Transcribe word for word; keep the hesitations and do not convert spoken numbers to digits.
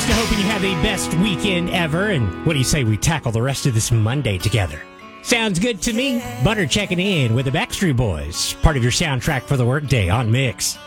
to hoping you have the best weekend ever. And what do you say we tackle the rest of this Monday together? Sounds good to me. Butter checking in with the Backstreet Boys, part of your soundtrack for the workday on Mix.